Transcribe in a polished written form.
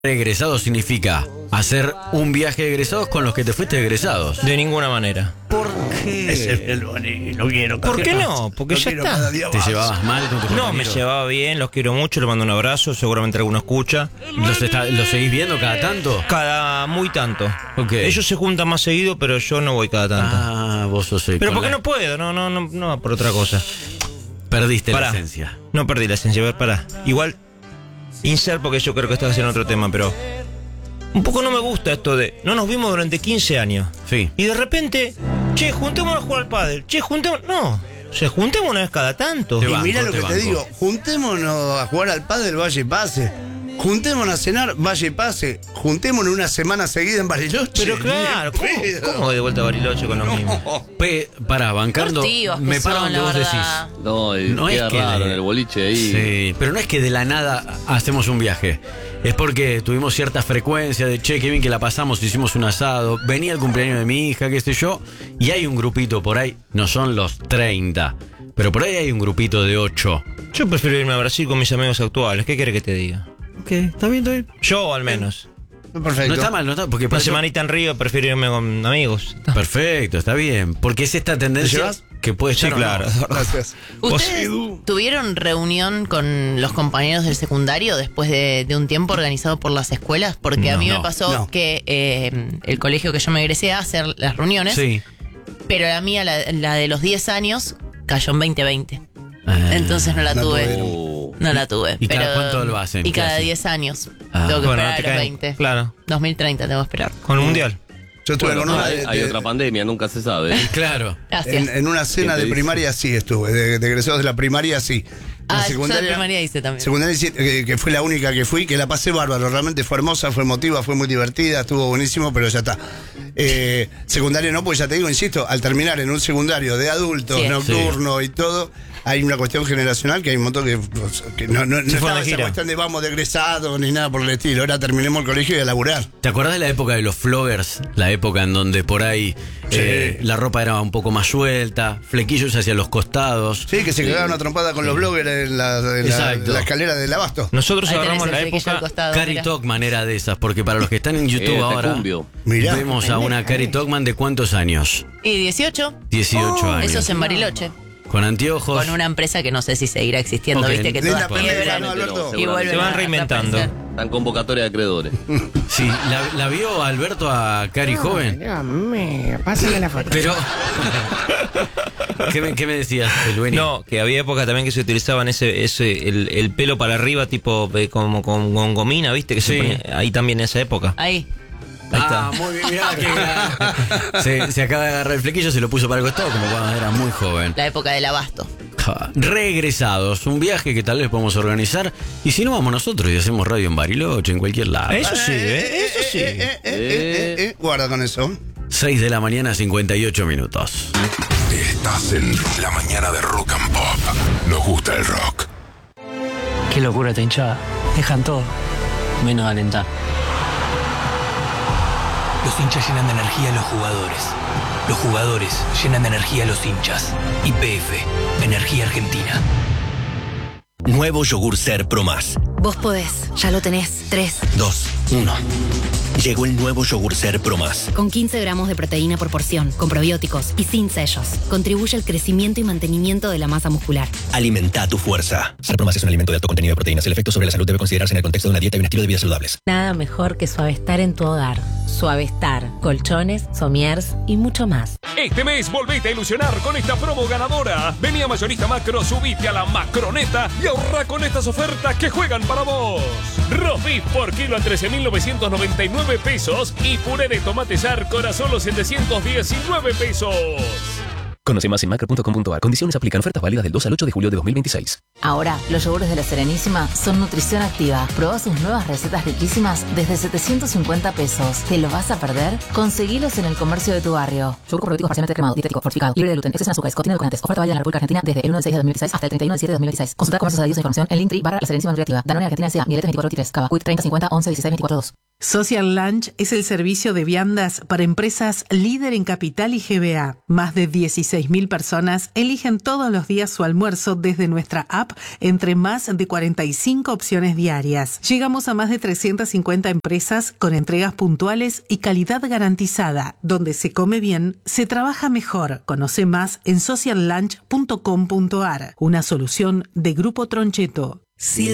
Egresado significa hacer un viaje de egresados con los que te fuiste de egresados. De ninguna manera. ¿Por qué? No quiero. ¿Por qué no? Porque ya está. ¿Te llevabas mal con tus No, me compañeros? llevaba bien, los quiero mucho, les mando un abrazo, seguramente alguno escucha. ¿Los seguís viendo cada tanto? Cada muy tanto. Ok. Ellos se juntan más seguido, pero yo no voy cada tanto. Ah, vos sos el Pero con porque la- no puedo, no por otra cosa. Perdiste Pará. la esencia. No perdí la esencia, a ver, pará. Igual, insert porque yo creo que estás haciendo otro tema, pero un poco no me gusta esto de no nos vimos durante 15 años. Sí. Y de repente, che, juntémonos a jugar al pádel. Che, juntémonos. No, juntémonos una vez cada tanto. Te Y banco, mirá lo te que te banco. digo, juntémonos a jugar al pádel, vaya y pase. Juntémonos a cenar, vaya y pase. Juntémonos una semana seguida en Bariloche. Pero claro, Ni en pedo. ¿cómo de vuelta a Bariloche con los mismos? Pará, bancando. Furtivos que Me paro son, donde la vos verdad. decís. No, y No es queda que raro de- en el boliche ahí. Sí, pero no es que de la nada hacemos un viaje. Es porque tuvimos cierta frecuencia de che, qué bien que la pasamos, hicimos un asado, venía el cumpleaños de mi hija, qué sé yo, y hay un grupito por ahí, no son los 30, pero por ahí hay un grupito de 8. Yo prefiero irme a Brasil con mis amigos actuales. ¿Qué querés que te diga? Ok, está bien, está bien. Yo, al menos. Perfecto. No está mal, no está porque por Una eso- semanita en Río, prefiero irme con amigos. Perfecto, está bien, porque es esta tendencia ¿Te llevas? que puede Sí, estar o no. claro. Gracias. ¿Ustedes tuvieron reunión con los compañeros del secundario después de un tiempo organizado por las escuelas? Porque a mí me No, pasó no. que el colegio que yo me egresé a hacer las reuniones, Sí. pero la mía, la de los 10 años, cayó en 2020. Ah. Entonces no la no tuve. Oh. No la tuve. ¿Y cada pero- cuánto lo hacen? Y ¿Qué cada hacen? 10 años. Ah. Tengo que Bueno, esperar no te a los caen. 20. Claro. 2030 tengo que esperar. Con el mundial. Yo estuve Bueno, con una hay otra pandemia, nunca se sabe. Claro. Gracias. en una cena ¿Qué te de dice? primaria sí estuve, de egresados de la primaria sí. La Yo de primaria hice también. secundaria sí, que fue la única que fui, que la pasé bárbaro, realmente fue hermosa, fue emotiva, fue muy divertida, estuvo buenísimo, pero ya está. Secundaria no, pues ya te digo, insisto, al terminar en un secundario de adultos, Sí. nocturno y todo, hay una cuestión generacional que hay un montón que no fueron estaba de esa gira. cuestión de vamos de egresados ni nada por el estilo, ahora terminemos el colegio y a laburar. ¿Te acordás de la época de los floggers? La época en donde por ahí Sí. la ropa era un poco más suelta, flequillos hacia los costados. Sí, que se cagaron a trompada con los bloggers en Exacto. la escalera del abasto. Nosotros Ahí tenés agarramos el la flequillo al época. costado, Cari mirá. Togman era de esas, porque para los que están en YouTube te ahora, cumbio. Mirá. vemos a una Cari Togman de cuántos años? ¿Y 18? 18 años. Eso es en Bariloche. Con anteojos. Con una empresa que no sé si seguirá existiendo, Ok. viste que Linda todas pelea, quiebran ¿no, Alberto? y vuelven Se van a reinventando. reaparecer. Están convocatoria de acreedores. Sí, la vio Alberto a Cari joven. Pásale la foto. Pero. ¿Qué me decías, Lueni? No, que había épocas también que se utilizaban el pelo para arriba, tipo como con gomina, ¿viste? Que se Sí. ponía ahí también en esa época. Ahí. Ahí está. Ah, muy bien, mirá que se acaba de agarrar el flequillo, se lo puso para el costado como cuando era muy joven. La época del abasto. Regresados, un viaje que tal vez podemos organizar. Y si no, vamos nosotros y hacemos radio en Bariloche, en cualquier lado. Eso sí, eso sí. Guarda con eso. 6 de la mañana, 58 minutos. Estás en la mañana de Rock and Pop. Nos gusta el rock. Qué locura esta hinchada. Dejan todo, menos alentar. Los hinchas llenan de energía a los jugadores. Los jugadores llenan de energía a los hinchas. YPF, Energía Argentina. Nuevo yogur Ser Pro Más. Vos podés, ya lo tenés. 3. 2, 1. Llegó el nuevo yogur Ser Pro Más. Con 15 gramos de proteína por porción, con probióticos y sin sellos. Contribuye al crecimiento y mantenimiento de la masa muscular. Alimenta tu fuerza. Ser Pro Más es un alimento de alto contenido de proteínas. El efecto sobre la salud debe considerarse en el contexto de una dieta y un estilo de vida saludables. Nada mejor que Suavestar en tu hogar. Suavestar, colchones, somiers y mucho más. Este mes volvete a ilusionar con esta promo ganadora. Vení a Mayorista Macro, subite a la Macroneta y ahorra con estas ofertas que juegan para vos. Roast beef por kilo a 13.999 pesos y puré de tomate Sarcor a solo 719 pesos. Conoce más en macro.com.ar. Condiciones aplican. Ofertas válidas del 2 al 8 de julio de 2026. Ahora, los yogures de La Serenísima son nutrición activa. Proba sus nuevas recetas riquísimas desde 750 pesos. ¿Te lo vas a perder? Conseguilos en el comercio de tu barrio. Yogur probiótico parcialmente cremado, dietético, fortificado, libre de gluten, exceso en azúcares, contiene edulcorantes. Oferta válida en la República Argentina desde el 1 de 6 de 2016 hasta el 31 de 7 de 2016. Consulta comercios adheridos a información en Linktree /La Serenísima Nutriactiva. Danone Argentina S.A. Miletes 2423. Cava. Quick 3050 11 16 24 2. Social Lunch es el servicio de viandas para empresas líder en Capital y GBA. Más de 16.000 personas eligen todos los días su almuerzo desde nuestra app entre más de 45 opciones diarias. Llegamos a más de 350 empresas con entregas puntuales y calidad garantizada. Donde se come bien, se trabaja mejor. Conoce más en sociallunch.com.ar. Una solución de Grupo Troncheto.